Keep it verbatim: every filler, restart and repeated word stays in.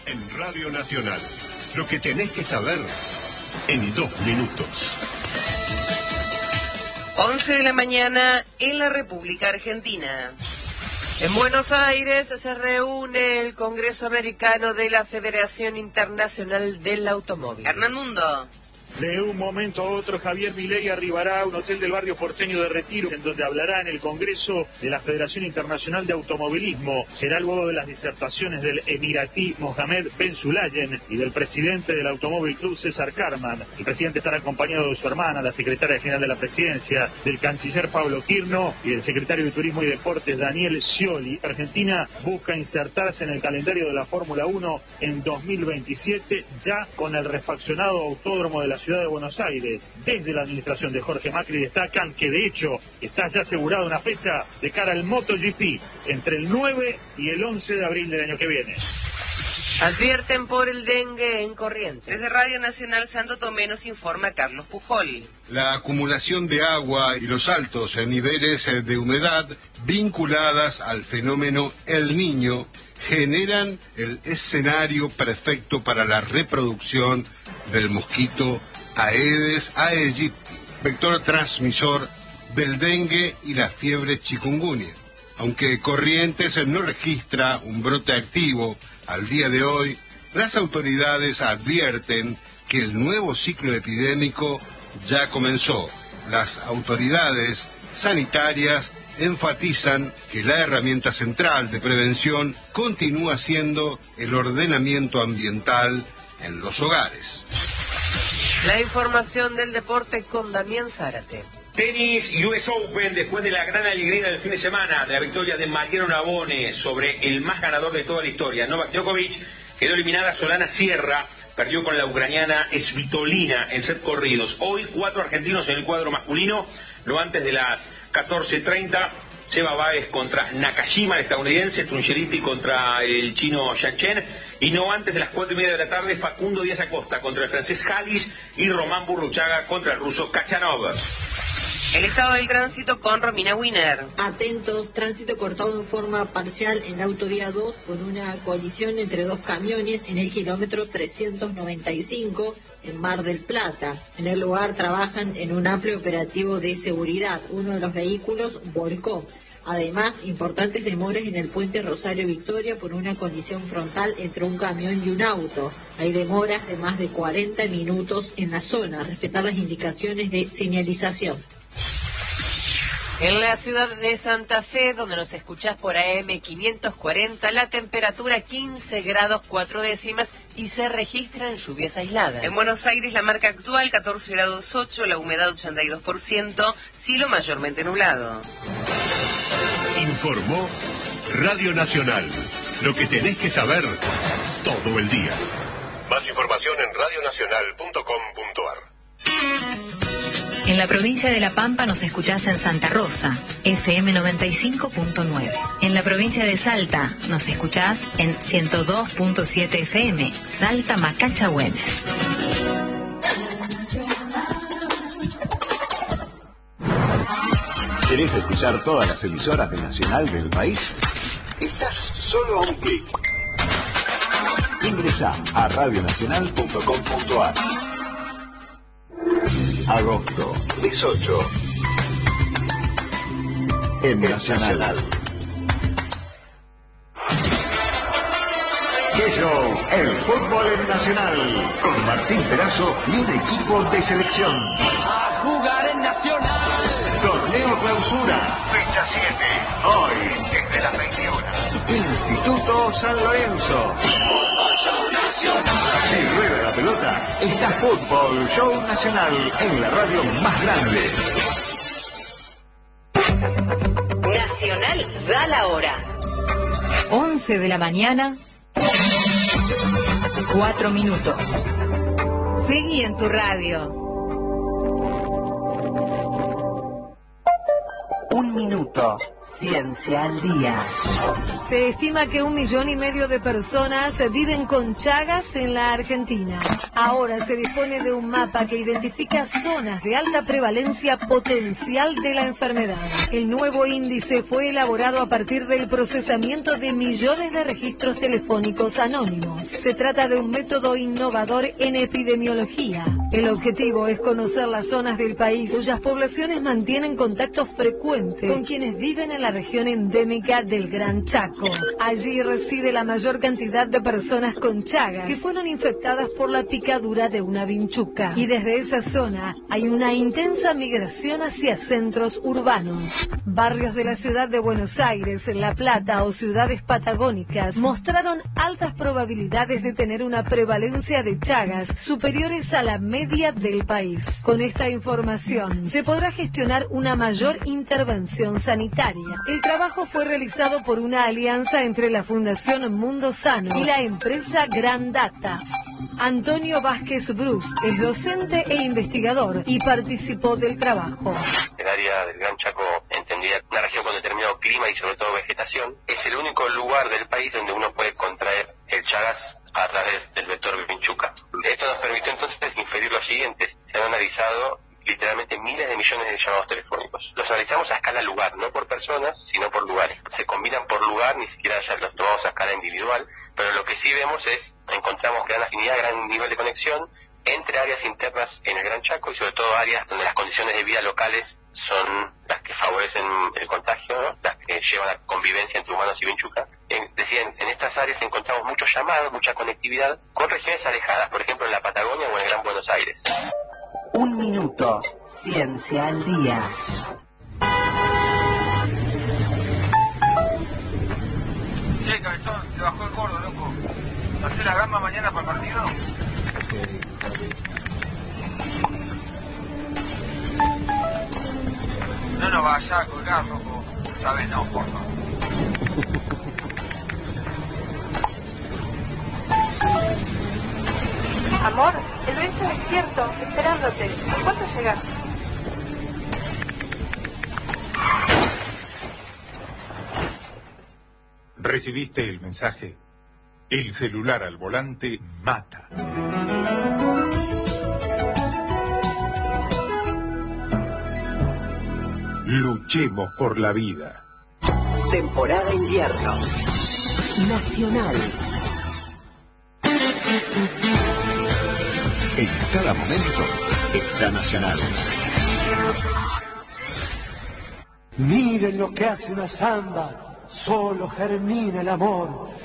En Radio Nacional, lo que tenés que saber en dos minutos. once de la mañana en la República Argentina. En Buenos Aires se reúne el Congreso Americano de la Federación Internacional del Automóvil. Hernán Mundo. De un momento a otro, Javier Milei arribará a un hotel del barrio porteño de Retiro, en donde hablará en el Congreso de la Federación Internacional de Automovilismo. Será luego de las disertaciones del emiratí Mohamed Ben Sulayem y del presidente del Automóvil Club, César Carman. El presidente estará acompañado de su hermana, la secretaria general de la Presidencia, del canciller Pablo Quirno y del secretario de Turismo y Deportes, Daniel Scioli. Argentina busca insertarse en el calendario de la Fórmula uno en dos mil veintisiete, ya con el refaccionado autódromo de la ciudad de Buenos Aires. Desde la administración de Jorge Macri destacan que de hecho está ya asegurada una fecha de cara al MotoGP entre el nueve y el once de abril del año que viene. Advierten por el dengue en Corrientes. Desde Radio Nacional Santo Tomé nos informa Carlos Pujol. La acumulación de agua y los altos niveles de humedad vinculadas al fenómeno El Niño generan el escenario perfecto para la reproducción del mosquito Aedes aegypti, vector transmisor del dengue y la fiebre chikungunya. Aunque Corrientes no registra un brote activo al día de hoy, las autoridades advierten que el nuevo ciclo epidémico ya comenzó. Las autoridades sanitarias enfatizan que la herramienta central de prevención continúa siendo el ordenamiento ambiental en los hogares. La información del deporte con Damián Zárate. Tenis U S Open, después de la gran alegría del fin de semana, de la victoria de Mariano Navone sobre el más ganador de toda la historia, Novak Djokovic, quedó eliminada Solana Sierra, perdió con la ucraniana Svitolina en set corridos. Hoy cuatro argentinos en el cuadro masculino, no antes de las catorce treinta, Seba Báez contra Nakashima, el estadounidense, Truncheriti contra el chino Yan Chen, y no antes de las cuatro y media de la tarde, Facundo Díaz Acosta contra el francés Halis y Román Burruchaga contra el ruso Kachanov. El estado del tránsito con Romina Wiener. Atentos, tránsito cortado en forma parcial en la autovía dos por una colisión entre dos camiones en el kilómetro trescientos noventa y cinco en Mar del Plata. En el lugar trabajan en un amplio operativo de seguridad. Uno de los vehículos volcó. Además, importantes demoras en el puente Rosario Victoria por una colisión frontal entre un camión y un auto. Hay demoras de más de cuarenta minutos en la zona. Respetar las indicaciones de señalización. En la ciudad de Santa Fe, donde nos escuchás por A M quinientos cuarenta, la temperatura quince grados cuatro décimas y se registran lluvias aisladas. En Buenos Aires la marca actual catorce grados ocho, la humedad ochenta y dos por ciento, cielo mayormente nublado. Informó Radio Nacional, lo que tenés que saber todo el día. Más información en radio nacional punto com punto a r. En la provincia de La Pampa nos escuchás en Santa Rosa, F M noventa y cinco punto nueve. En la provincia de Salta nos escuchás en ciento dos punto siete F M, Salta Macacha Güemes. ¿Querés escuchar todas las emisoras de Nacional del país? Estás solo a un clic. Ingresá a radio nacional punto com punto a r. Agosto, dieciocho. En Nacional. ¡Qué show! El fútbol en Nacional. Con Martín Perazo y un equipo de selección. A jugar en Nacional. Torneo Clausura. Fecha siete. Hoy, desde las veintiuna. Instituto San Lorenzo. Fútbol Show Nacional. Si rueda la pelota, está Fútbol Show Nacional en la radio más grande. Nacional da la hora. once de la mañana, cuatro minutos. Seguí en tu radio. Un minuto Ciencia al Día. Se estima que un millón y medio de personas viven con Chagas en la Argentina. Ahora se dispone de un mapa que identifica zonas de alta prevalencia potencial de la enfermedad. El nuevo índice fue elaborado a partir del procesamiento de millones de registros telefónicos anónimos. Se trata de un método innovador en epidemiología. El objetivo es conocer las zonas del país cuyas poblaciones mantienen contacto frecuente con quienes viven en la región endémica del Gran Chaco. Allí reside la mayor cantidad de personas con Chagas que fueron infectadas por la picadura de una vinchuca. Y desde esa zona hay una intensa migración hacia centros urbanos. Barrios de la ciudad de Buenos Aires, La Plata o ciudades patagónicas mostraron altas probabilidades de tener una prevalencia de Chagas superiores a la media del país. Con esta información se podrá gestionar una mayor intervención sanitaria. El trabajo fue realizado por una alianza entre la Fundación Mundo Sano y la empresa Gran Data. Antonio Vázquez Bruce es docente e investigador y participó del trabajo. El área del Gran Chaco, entendida una región con determinado clima y sobre todo vegetación, es el único lugar del país donde uno puede contraer el Chagas a través del vector vinchuca. Esto nos permitió entonces inferir lo siguiente: se han analizado literalmente miles de millones de llamados telefónicos. Los analizamos a escala lugar, no por personas, sino por lugares. Se combinan por lugar, ni siquiera ya los tomamos a escala individual, pero lo que sí vemos es, encontramos gran afinidad, gran nivel de conexión entre áreas internas en el Gran Chaco y sobre todo áreas donde las condiciones de vida locales son las que favorecen el contagio, ¿no? Las que llevan a convivencia entre humanos y vinchuca. En, decían, en estas áreas encontramos muchos llamados, mucha conectividad con regiones alejadas, por ejemplo en la Patagonia o en el Gran Buenos Aires. Un minuto. Ciencia al Día. Che, cabezón, se bajó el gordo, loco. ¿Hacés la gamba mañana para el partido? No nos vayas a colgar, loco. Esta vez no, por favor. Amor, el bebé está despierto, esperándote. ¿A cuánto llegas? ¿Recibiste el mensaje? El celular al volante mata. Luchemos por la vida. Temporada invierno. Nacional. En cada momento está Nacional. Miren lo que hace una samba, solo germina el amor.